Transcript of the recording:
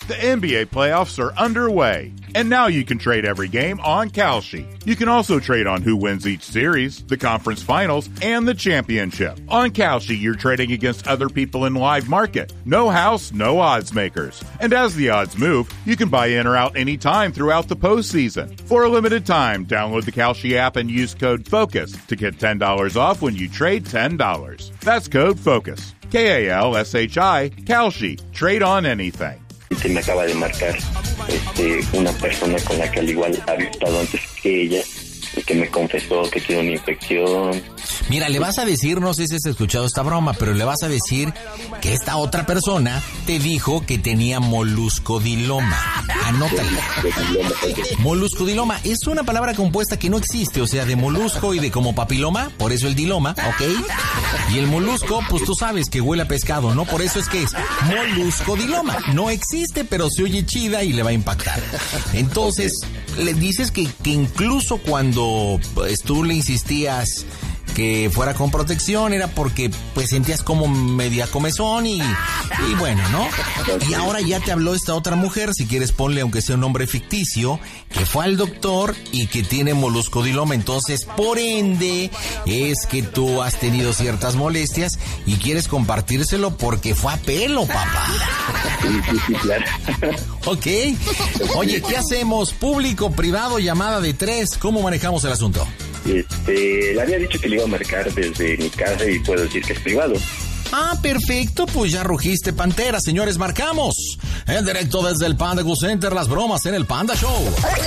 The NBA playoffs are underway, and now you can trade every game on Kalshi. You can also trade on who wins each series, the conference finals, and the championship. On Kalshi, you're trading against other people in live market. No house, no odds makers. And as the odds move, you can buy in or out anytime throughout the postseason. For a limited time, download the Kalshi app and use code FOCUS to get $10 off when you trade $10. That's code FOCUS. K-A-L-S-H-I, Kalshi. Trade on anything. Que me acaba de marcar una persona con la que al igual había estado antes que ella y que me confesó que tiene una infección. Mira, le vas a decir, no sé si has escuchado esta broma, pero le vas a decir que esta otra persona te dijo que tenía moluscodiloma. Anótalo. Moluscodiloma es una palabra compuesta que no existe, o sea, de molusco y de como papiloma, por eso el diloma, ¿ok? Y el molusco, pues tú sabes que huele a pescado, ¿no? Por eso es que es moluscodiloma. No existe, pero se oye chida y le va a impactar. Entonces, le dices que incluso cuando pues, tú le insistías que fuera con protección, era porque pues sentías como media comezón y bueno, ¿no? Y ahora ya te habló esta otra mujer, si quieres ponle aunque sea un nombre ficticio, que fue al doctor y que tiene moluscodiloma, entonces por ende es que tú has tenido ciertas molestias y quieres compartírselo porque fue a pelo, papá. Sí, claro. Ok. Oye, ¿qué hacemos? ¿Público, privado, llamada de 3? ¿Cómo manejamos el asunto? Le había dicho que le iba a marcar desde mi casa y puedo decir que es privado. Ah, perfecto, pues ya rugiste pantera, señores, marcamos. En directo desde el Panda Go Center, las bromas en el Panda Show.